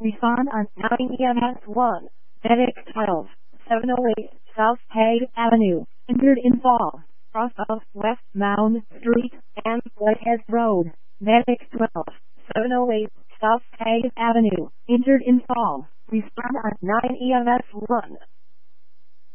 Respond on 9 EMS 1. Medic 12, 708 South Hague Avenue. Injured in fall. Cross of West Mound Street and Whitehead Road. Medic 12, 708 South Hague Avenue. Injured in fall. Respond on 9 EMS 1.